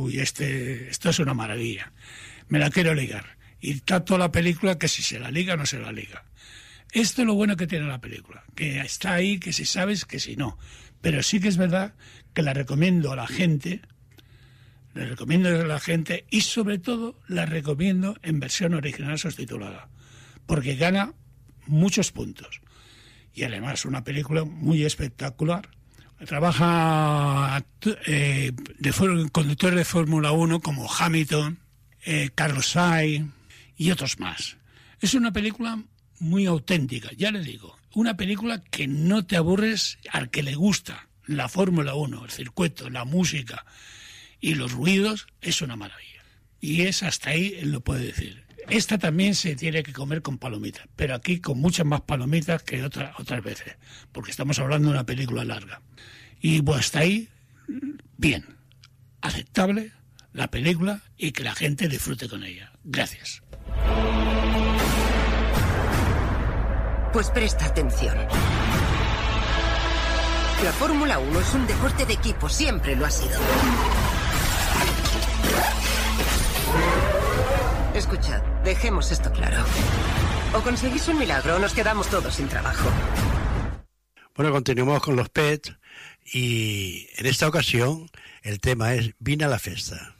uy, esto es una maravilla, me la quiero ligar. Y está toda la película que si se la liga o no se la liga. Esto es lo bueno que tiene la película, que está ahí, que si sabes, que si no. Pero sí que es verdad que la recomiendo a la gente, y sobre todo la recomiendo en versión original subtitulada, porque gana muchos puntos. Y además una película muy espectacular. Trabaja conductores de Fórmula 1 como Hamilton, Carlos Sainz y otros más. Es una película muy auténtica, ya le digo. Una película que no te aburres al que le gusta la Fórmula 1, el circuito, la música y los ruidos, es una maravilla. Y es hasta ahí, él lo puede decir. Esta también se tiene que comer con palomitas, pero aquí con muchas más palomitas que otras veces, porque estamos hablando de una película larga. Y pues hasta ahí, bien, aceptable la película y que la gente disfrute con ella. Gracias. Pues presta atención. La Fórmula 1 es un deporte de equipo, siempre lo ha sido. Escuchad, dejemos esto claro. O conseguís un milagro o nos quedamos todos sin trabajo. Bueno, continuamos con los Pets y en esta ocasión el tema es Vine a la festa.